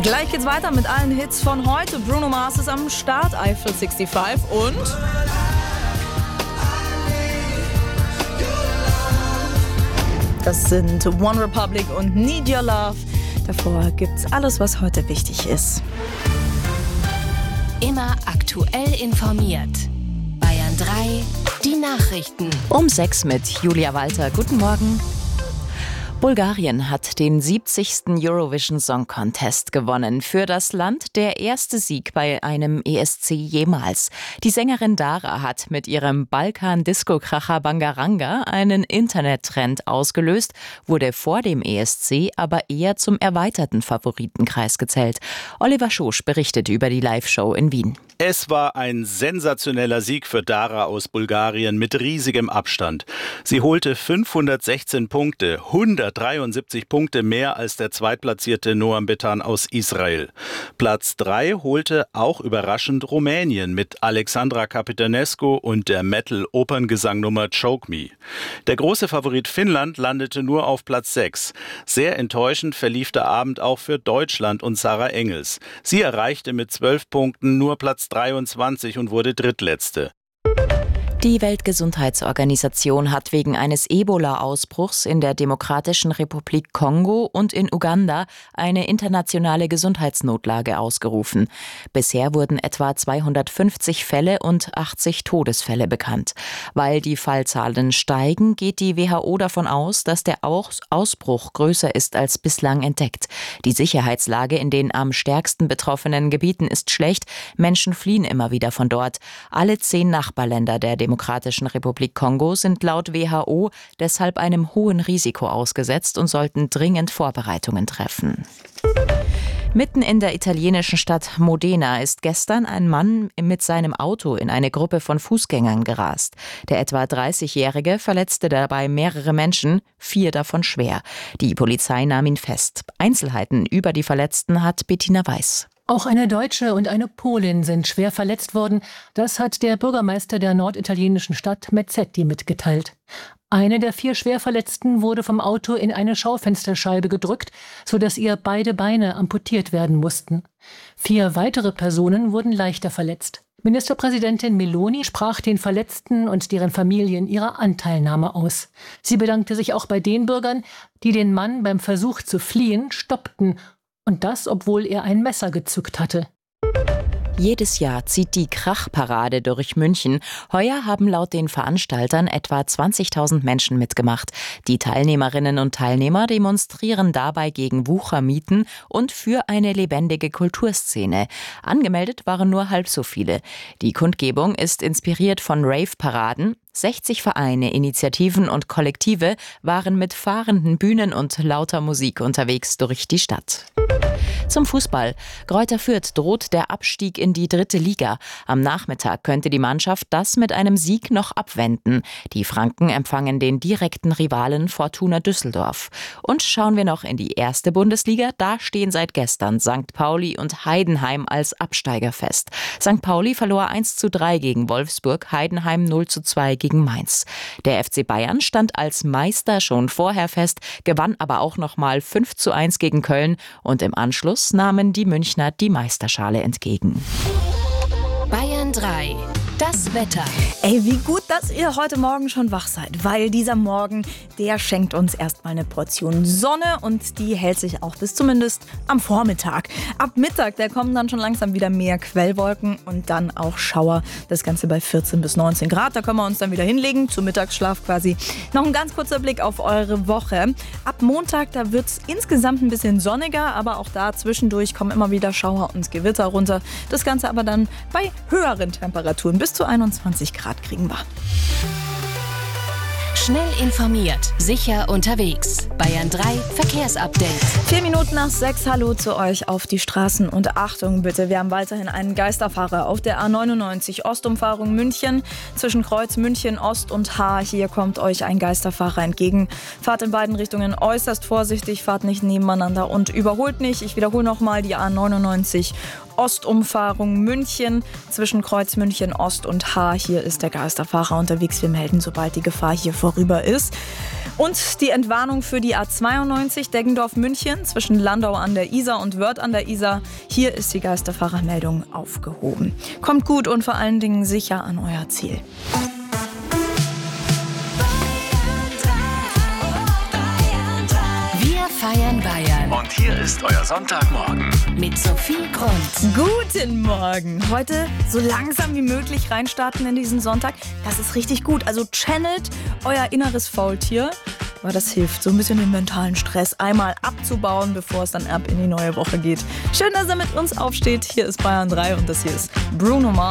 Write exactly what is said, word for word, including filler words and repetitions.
Gleich geht's weiter mit allen Hits von heute. Bruno Mars ist am Start, Eiffel fünfundsechzig und... Das sind One Republic und Need Your Love. Davor gibt's alles, was heute wichtig ist. Immer aktuell informiert. Bayern drei, die Nachrichten. Um sechs mit Julia Walter. Guten Morgen. Bulgarien hat den siebzigsten Eurovision Song Contest gewonnen. Für das Land der erste Sieg bei einem E S C jemals. Die Sängerin Dara hat mit ihrem Balkan-Disco-Kracher Bangaranga einen Internettrend ausgelöst, wurde vor dem E S C aber eher zum erweiterten Favoritenkreis gezählt. Oliver Schosch berichtet über die Live-Show in Wien. Es war ein sensationeller Sieg für Dara aus Bulgarien mit riesigem Abstand. Sie holte fünfhundertsechzehn Punkte, hundertdreiundsiebzig Punkte mehr als der zweitplatzierte Noam Betan aus Israel. Platz drei holte auch überraschend Rumänien mit Alexandra Capitanescu und der Metal-Operngesangnummer Choke Me. Der große Favorit Finnland landete nur auf Platz sechs. Sehr enttäuschend verlief der Abend auch für Deutschland und Sarah Engels. Sie erreichte mit zwölf Punkten nur Platz dreiundzwanzig und wurde drittletzte. Die Weltgesundheitsorganisation hat wegen eines Ebola-Ausbruchs in der Demokratischen Republik Kongo und in Uganda eine internationale Gesundheitsnotlage ausgerufen. Bisher wurden etwa zweihundertfünfzig Fälle und achtzig Todesfälle bekannt. Weil die Fallzahlen steigen, geht die W H O davon aus, dass der Aus- Ausbruch größer ist als bislang entdeckt. Die Sicherheitslage in den am stärksten betroffenen Gebieten ist schlecht. Menschen fliehen immer wieder von dort. Alle zehn Nachbarländer der Demokratischen Republik Kongo sind laut W H O deshalb einem hohen Risiko ausgesetzt und sollten dringend Vorbereitungen treffen. Mitten in der italienischen Stadt Modena ist gestern ein Mann mit seinem Auto in eine Gruppe von Fußgängern gerast. Der etwa dreißigjährige verletzte dabei mehrere Menschen, vier davon schwer. Die Polizei nahm ihn fest. Einzelheiten über die Verletzten hat Bettina Weiß. Auch eine Deutsche und eine Polin sind schwer verletzt worden. Das hat der Bürgermeister der norditalienischen Stadt Mezzetti mitgeteilt. Eine der vier Schwerverletzten wurde vom Auto in eine Schaufensterscheibe gedrückt, sodass ihr beide Beine amputiert werden mussten. Vier weitere Personen wurden leichter verletzt. Ministerpräsidentin Meloni sprach den Verletzten und deren Familien ihre Anteilnahme aus. Sie bedankte sich auch bei den Bürgern, die den Mann beim Versuch zu fliehen stoppten. Und das, obwohl er ein Messer gezückt hatte. Jedes Jahr zieht die Krachparade durch München. Heuer haben laut den Veranstaltern etwa zwanzigtausend Menschen mitgemacht. Die Teilnehmerinnen und Teilnehmer demonstrieren dabei gegen Wuchermieten und für eine lebendige Kulturszene. Angemeldet waren nur halb so viele. Die Kundgebung ist inspiriert von Rave-Paraden. sechzig Vereine, Initiativen und Kollektive waren mit fahrenden Bühnen und lauter Musik unterwegs durch die Stadt. Zum Fußball. Greuther Fürth droht der Abstieg in die dritte Liga. Am Nachmittag könnte die Mannschaft das mit einem Sieg noch abwenden. Die Franken empfangen den direkten Rivalen Fortuna Düsseldorf. Und schauen wir noch in die erste Bundesliga. Da stehen seit gestern Sankt Pauli und Heidenheim als Absteiger fest. Sankt Pauli verlor eins zu drei gegen Wolfsburg, Heidenheim null zu zwei gegen Mainz. Der F C Bayern stand als Meister schon vorher fest, gewann aber auch noch mal fünf zu eins gegen Köln und im Anschluss nahmen die Münchner die Meisterschale entgegen. Bayern drei. Das Wetter. Ey, wie gut, dass ihr heute Morgen schon wach seid, weil dieser Morgen, der schenkt uns erstmal eine Portion Sonne und die hält sich auch bis zumindest am Vormittag. Ab Mittag, da kommen dann schon langsam wieder mehr Quellwolken und dann auch Schauer. Das Ganze bei vierzehn bis neunzehn Grad, da können wir uns dann wieder hinlegen, zum Mittagsschlaf quasi. Noch ein ganz kurzer Blick auf eure Woche. Ab Montag, da wird es insgesamt ein bisschen sonniger, aber auch da zwischendurch kommen immer wieder Schauer und Gewitter runter. Das Ganze aber dann bei höheren Temperaturen. Bis zu einundzwanzig Grad kriegen wir. Schnell informiert, sicher unterwegs. Bayern drei Verkehrsupdate. Vier Minuten nach sechs, hallo zu euch auf die Straßen und Achtung bitte, wir haben weiterhin einen Geisterfahrer auf der A neunundneunzig Ostumfahrung München zwischen Kreuz München Ost und H. Hier kommt euch ein Geisterfahrer entgegen. Fahrt in beiden Richtungen äußerst vorsichtig, fahrt nicht nebeneinander und überholt nicht. Ich wiederhole nochmal die A neunundneunzig Ostumfahrung München zwischen Kreuz München Ost und H. Hier ist der Geisterfahrer unterwegs. Wir melden, sobald die Gefahr hier vorüber ist. Und die Entwarnung für die A zweiundneunzig Deggendorf-München zwischen Landau an der Isar und Wörth an der Isar. Hier ist die Geisterfahrermeldung aufgehoben. Kommt gut und vor allen Dingen sicher an euer Ziel. Wir feiern Bayern. Und hier ist euer Sonntagmorgen. Mit Sophie Grund. Guten Morgen. Heute so langsam wie möglich reinstarten in diesen Sonntag. Das ist richtig gut. Also channelt euer inneres Faultier. Aber das hilft, so ein bisschen den mentalen Stress einmal abzubauen, bevor es dann ab in die neue Woche geht. Schön, dass ihr mit uns aufsteht. Hier ist Bayern drei und das hier ist Bruno Mars.